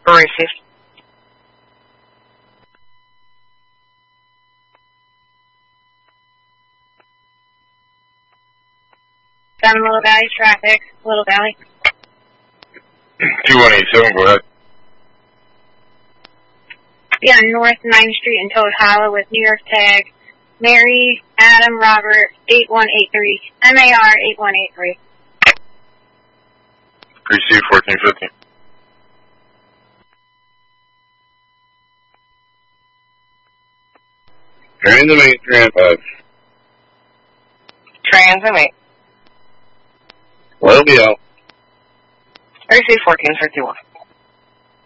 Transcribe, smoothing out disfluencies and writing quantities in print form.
Receive. Down Little Valley traffic, Little Valley. 2187, go ahead. Be on North 9th Street in Toad Hollow with New York tag Mary Adam Robert 8183. MAR 8183. Receive 1450. Transmit, Trans 5. Transmit. Will be out. Receive 1451.